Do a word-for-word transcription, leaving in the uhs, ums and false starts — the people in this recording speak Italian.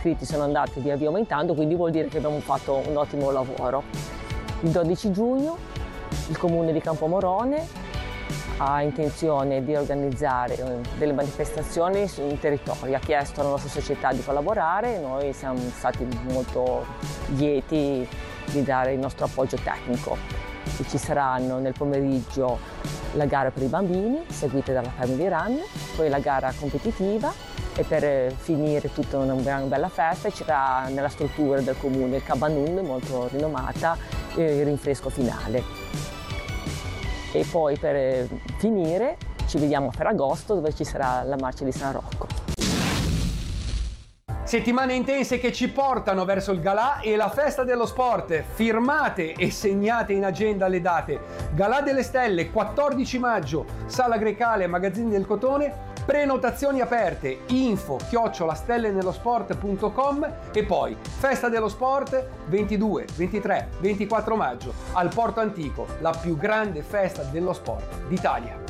iscritti sono andati via via aumentando, quindi vuol dire che abbiamo fatto un ottimo lavoro. Il dodici giugno il Comune di Campomorone ha intenzione di organizzare delle manifestazioni sul territorio, ha chiesto alla nostra società di collaborare e noi siamo stati molto lieti di dare il nostro appoggio tecnico. E ci saranno nel pomeriggio la gara per i bambini, seguita dalla Family Run, poi la gara competitiva e per finire tutta una bella festa c'era nella struttura del comune il Cabanun, molto rinomata, il rinfresco finale. E poi per finire ci vediamo a Ferragosto, dove ci sarà la marcia di San Rocco. Settimane intense che ci portano verso il Galà e la festa dello sport. Firmate e segnate in agenda le date. Galà delle Stelle, quattordici maggio, Sala Grecale, Magazzini del Cotone. Prenotazioni aperte, info chiocciola stellenellosport punto com e poi Festa dello Sport ventidue, ventitré, ventiquattro maggio al Porto Antico, la più grande festa dello sport d'Italia.